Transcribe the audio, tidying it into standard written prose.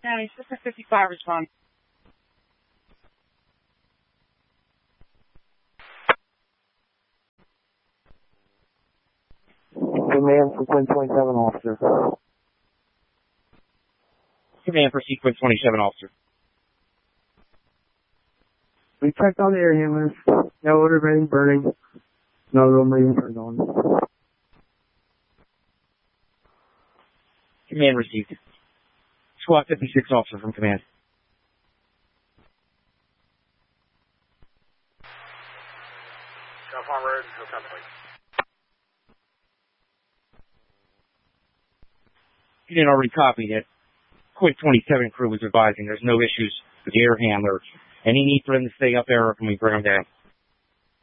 County, System 55, respond. Command for Quinn 27, officer. Command for Sequence 27, officer. We checked all the air handlers. No odor of anything burning. No room reading turned on. Command received. Squad 56, officer from command. South Farm Road, Hotel Place. You didn't already copy it. Quick 27 crew was advising there's no issues with the air handlers. Any need for them to stay up there, or can we bring them down?